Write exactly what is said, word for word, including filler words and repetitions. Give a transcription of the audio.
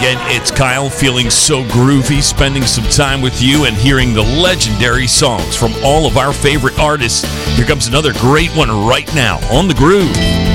again, it's Kyle, feeling so groovy, spending some time with you and hearing the legendary songs from all of our favorite artists. Here comes another great one right now on The Groove.